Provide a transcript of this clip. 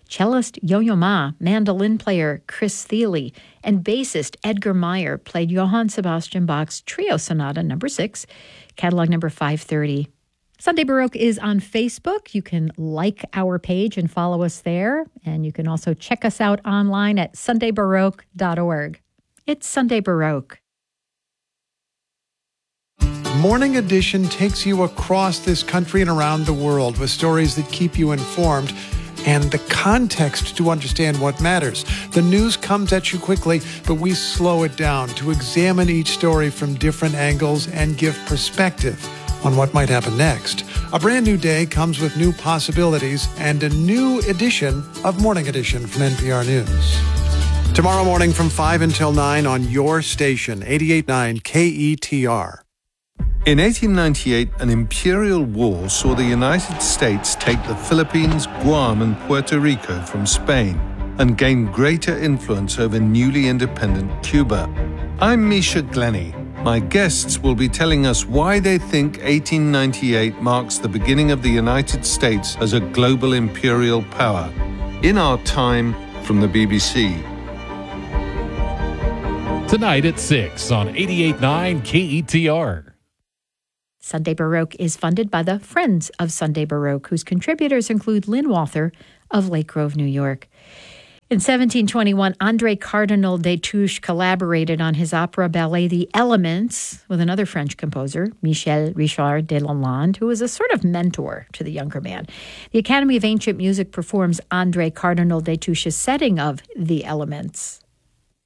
Cellist Yo-Yo Ma, mandolin player Chris Thile, and bassist Edgar Meyer played Johann Sebastian Bach's Trio Sonata No. 6, catalog number 530. Sunday Baroque is on Facebook. You can like our page and follow us there. And you can also check us out online at sundaybaroque.org. It's Sunday Baroque. Morning Edition takes you across this country and around the world with stories that keep you informed and the context to understand what matters. The news comes at you quickly, but we slow it down to examine each story from different angles and give perspective on what might happen next. A brand new day comes with new possibilities and a new edition of Morning Edition from NPR News. Tomorrow morning from 5 until 9 on your station, 88.9 KETR. In 1898, an imperial war saw the United States take the Philippines, Guam, and Puerto Rico from Spain and gain greater influence over newly independent Cuba. I'm Misha Glenny. My guests will be telling us why they think 1898 marks the beginning of the United States as a global imperial power. In Our Time, from the BBC. Tonight at 6 on 88.9 KETR. Sunday Baroque is funded by the Friends of Sunday Baroque, whose contributors include Lynn Walther of Lake Grove, New York. In 1721, André Cardinal Destouches collaborated on his opera ballet The Elements with another French composer, Michel Richard de Lalande, who was a sort of mentor to the younger man. The Academy of Ancient Music performs André Cardinal Destouches' setting of The Elements.